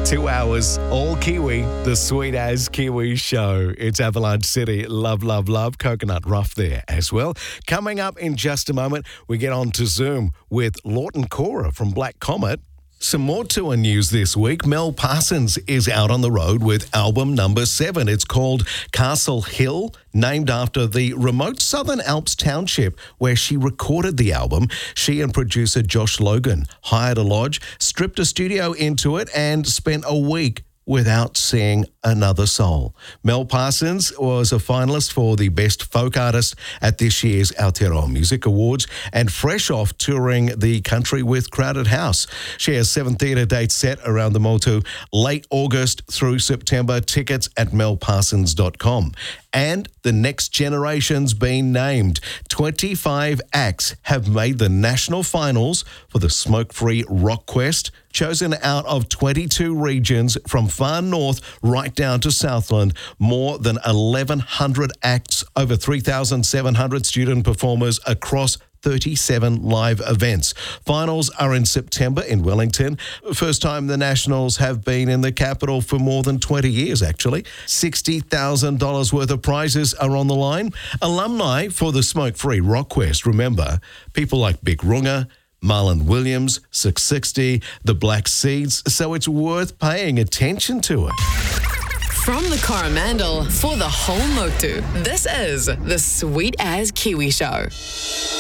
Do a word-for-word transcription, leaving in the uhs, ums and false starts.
Two hours, all Kiwi, the Sweet As Kiwi show. It's Avalanche City, love, love, love. Coconut Rough there as well. Coming up in just a moment, we get on to Zoom with Lawton Cora from Black Comet. Some more tour news this week. Mel Parsons is out on the road with album number seven. It's called Castle Hill, named after the remote Southern Alps township where she recorded the album. She and producer Josh Logan hired a lodge, stripped a studio into it, and spent a week without seeing another soul. Mel Parsons was a finalist for the Best Folk Artist at this year's Aotearoa Music Awards and fresh off touring the country with Crowded House. She has seven theatre dates set around the Motu, late August through September. Tickets at mel parsons dot com. And the next generation's been named. twenty-five acts have made the national finals for the Smoke Free Rock Quest, chosen out of twenty-two regions from far north right down to Southland. More than eleven hundred acts, over three thousand seven hundred student performers across thirty-seven live events. Finals are in September in Wellington. First time the Nationals have been in the capital for more than twenty years, actually. sixty thousand dollars worth of prizes are on the line. Alumni for the Smoke Free Rock Quest. Remember, people like Big Runga, Marlon Williams, six sixty, the Black Seeds, so it's worth paying attention to it. From the Coromandel for the whole Motu, this is the Sweet As Kiwi Show.